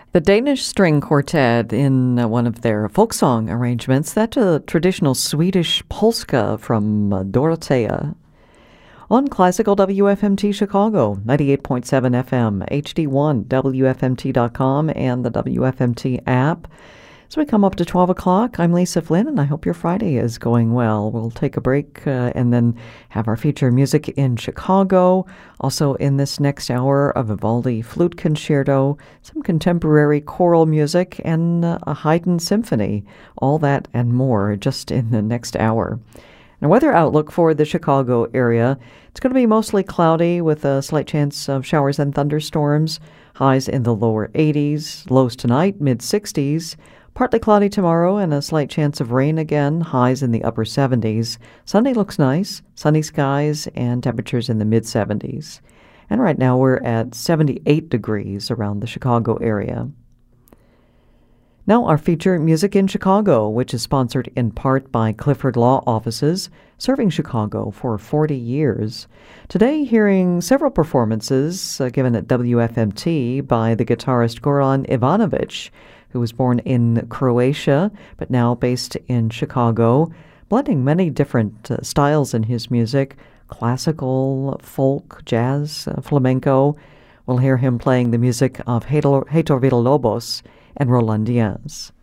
The Danish String Quartet in one of their folk song arrangements. That's a traditional Swedish polska from Dorothea. On Classical WFMT Chicago, 98.7 FM, HD1, WFMT.com, and the WFMT app. As we come up to 12 o'clock, I'm Lisa Flynn, and I hope your Friday is going well. We'll take a break and then have our feature Music in Chicago. Also in this next hour, a Vivaldi flute concerto, some contemporary choral music, and a Haydn symphony. All that and more just in the next hour. Now, weather outlook for the Chicago area. It's going to be mostly cloudy with a slight chance of showers and thunderstorms. Highs in the lower 80s, lows tonight, mid-60s. Partly cloudy tomorrow and a slight chance of rain again, highs in the upper 70s. Sunday looks nice, sunny skies and temperatures in the mid-70s. And right now we're at 78 degrees around the Chicago area. Now our feature, Music in Chicago, which is sponsored in part by Clifford Law Offices, serving Chicago for 40 years. Today, hearing several performances given at WFMT by the guitarist Goran Ivanovic, who was born in Croatia, but now based in Chicago, blending many different styles in his music, classical, folk, jazz, flamenco. We'll hear him playing the music of Heitor Villa-Lobos and Roland Diaz.